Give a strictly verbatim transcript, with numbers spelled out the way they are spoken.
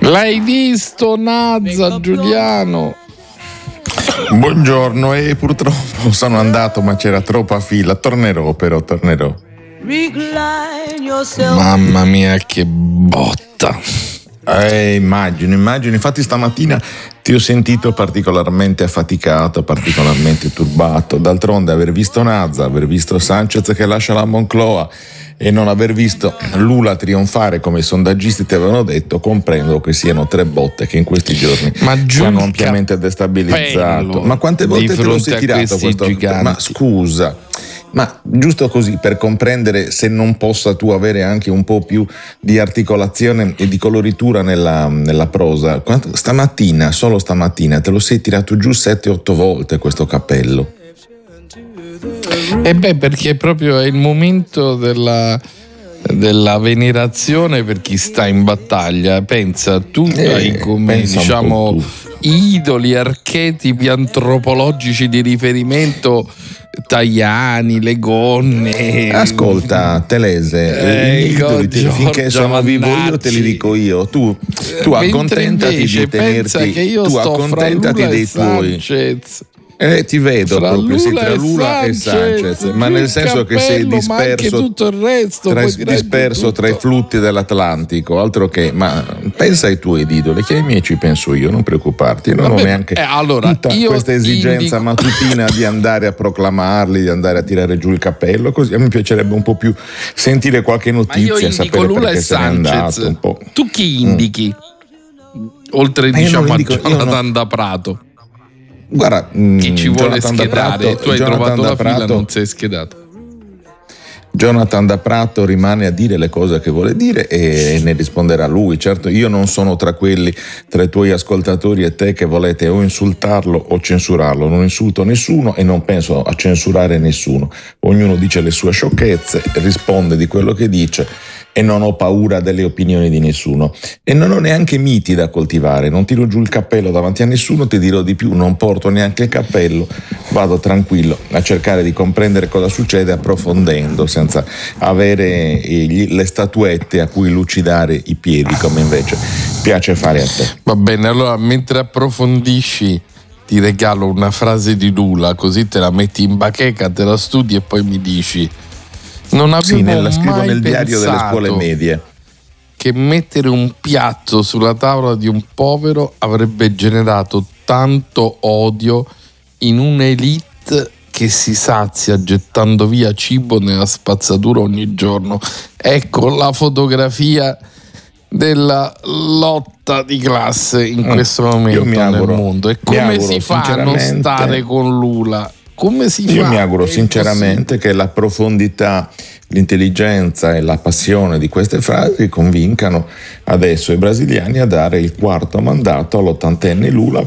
L'hai visto Nazza, Giuliano? Buongiorno, e purtroppo sono andato ma c'era troppa fila. Tornerò però, tornerò. Mamma mia che botta. Eh, immagino, immagino. Infatti stamattina ti ho sentito particolarmente affaticato, particolarmente turbato. D'altronde aver visto Nazza, aver visto Sanchez che lascia la Moncloa e non aver visto Lula trionfare come i sondaggisti ti avevano detto, comprendo che siano tre botte che in questi giorni ci hanno ampiamente destabilizzato. Ma quante volte te lo sei tirato questo? Giganti. Ma scusa, ma giusto così per comprendere se non possa tu avere anche un po' più di articolazione e di coloritura nella, nella prosa. Quanto, stamattina, solo stamattina, te lo sei tirato giù sette otto volte questo cappello. E beh, perché proprio è il momento della, della venerazione per chi sta in battaglia. Pensa, tu Eh, hai come diciamo idoli, archetipi antropologici di riferimento Tajani, le gonne. Ascolta Telese, eh, i idoli te, finché sono vivo io te li dico io. Tu, tu accontentati di tenerti, che io tu sto accontentati fra Lula dei tuoi. Sanchez. Eh, ti vedo fra proprio, Lula sei tra Lula e Sanchez, e Sanchez, ma nel senso cappello, che sei disperso, tutto il resto, tra, poi disperso tra i flutti dell'Atlantico, altro che, ma pensa ai tuoi idoli, che ai miei ci penso io, non preoccuparti, io non Vabbè, ho neanche eh, allora, tutta io questa esigenza indico... mattutina di andare a proclamarli, di andare a tirare giù il cappello, così mi piacerebbe un po' più sentire qualche notizia, sapere Lula perché e se n'è andato un po'. Tu chi indichi? Mm. Oltre ma diciamo a indico, Jonathan non... da Prato. Guarda, chi ci vuole Jonathan schierare, Prato, tu hai Jonathan trovato da la Prato, fila, non sei schiedato. Jonathan da Prato rimane a dire le cose che vuole dire e ne risponderà lui. Certo, io non sono tra quelli, tra i tuoi ascoltatori e te, che volete o insultarlo o censurarlo. Non insulto nessuno e non penso a censurare nessuno. Ognuno dice le sue sciocchezze, risponde di quello che dice e non ho paura delle opinioni di nessuno. E non ho neanche miti da coltivare, non tiro giù il cappello davanti a nessuno, ti dirò di più, non porto neanche il cappello, vado tranquillo a cercare di comprendere cosa succede approfondendo, senza avere gli, le statuette a cui lucidare i piedi, come invece piace fare a te. Va bene, allora mentre approfondisci ti regalo una frase di Lula, così te la metti in bacheca, te la studi e poi mi dici. Non avevo sì, nella, scrivo mai nel diario delle scuole medie che mettere un piatto sulla tavola di un povero avrebbe generato tanto odio in un'elite che si sazia gettando via cibo nella spazzatura ogni giorno. Ecco la fotografia della lotta di classe in questo momento mi auguro, nel mondo. E come auguro, si fa a non stare con Lula? Come si Io fa? mi auguro sinceramente che la profondità, l'intelligenza e la passione di queste frasi convincano adesso i brasiliani a dare il quarto mandato all'ottantenne Lula